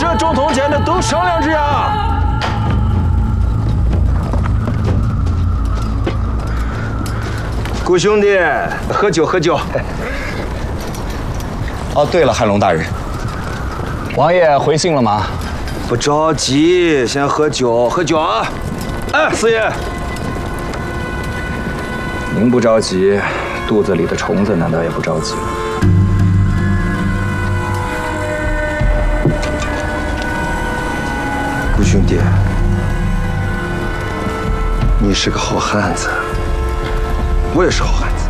个中通间的都商量着呀。姑兄弟，喝酒喝酒。 哦，对了，汉龙大人，王爷回信了吗？ 不着急，先喝酒喝酒啊！哎，四爷， 您不着急，肚子里的虫子难道也不着急吗？ 姑兄弟，你是个好汉子，我也是好汉子。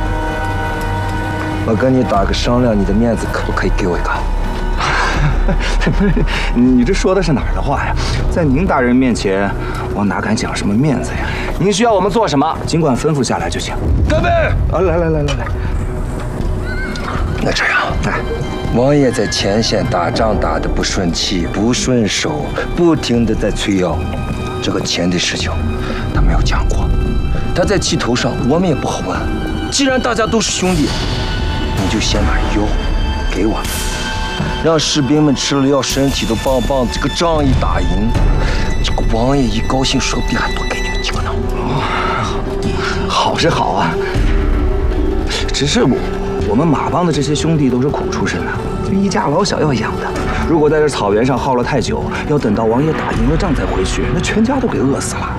我跟你打个商量，你的面子可不可以给我一个？ 不是，你这说的是哪儿的话呀？在您大人面前，我哪敢讲什么面子呀？您需要我们做什么，尽管吩咐下来就行。 干杯！ 啊，来！ 那这样，来，王爷在前线打仗打得不顺气、不顺手，不停地在催药，这个钱的事情他没有讲过。他在气头上，我们也不好问。既然大家都是兄弟，你就先把药给我们，让士兵们吃了药，身体都棒棒。这个仗一打赢，这个王爷一高兴，说不定还多给你们几个呢。 好是好啊，只是我们马帮的这些兄弟都是苦出身的，一家老小要养的。如果在这草原上耗了太久，要等到王爷打赢了仗再回去，那全家都给饿死了。